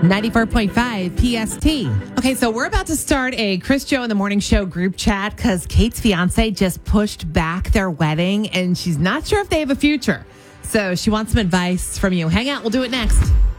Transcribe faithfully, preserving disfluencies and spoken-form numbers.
ninety-four point five P S T. Okay, so we're about to start a Chris Joe in the Morning Show group chat because Kate's fiance just pushed back their wedding and she's not sure if they have a future. So she wants some advice from you. Hang out. We'll do it next.